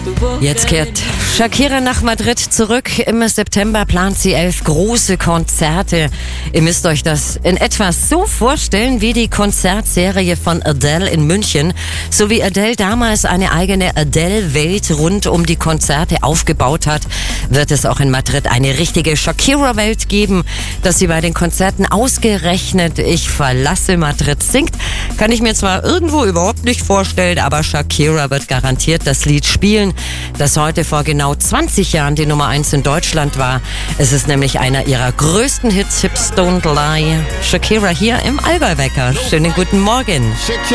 Jetzt kehrt Shakira nach Madrid zurück. Im September plant sie 11 große Konzerte. Ihr müsst euch das in etwa so vorstellen wie die Konzertserie von Adele in München. So wie Adele damals eine eigene Adele-Welt rund um die Konzerte aufgebaut hat, wird es auch in Madrid eine richtige Shakira-Welt geben. Dass sie bei den Konzerten ausgerechnet "Ich verlasse Madrid" singt, kann ich mir zwar irgendwo überhaupt nicht vorstellen, aber Shakira wird garantiert das Lied spielen, das heute vor genau 20 Jahren die Nummer 1 in Deutschland war. Es ist nämlich einer ihrer größten Hits, Hips Don't Lie. Shakira hier im Allgäu-Wecker. Schönen guten Morgen.